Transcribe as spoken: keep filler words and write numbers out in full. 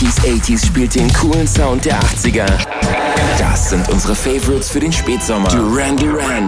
neunziger, achtziger spielt den coolen Sound der achtziger. Das sind unsere Favorites für den Spätsommer. Duran Duran,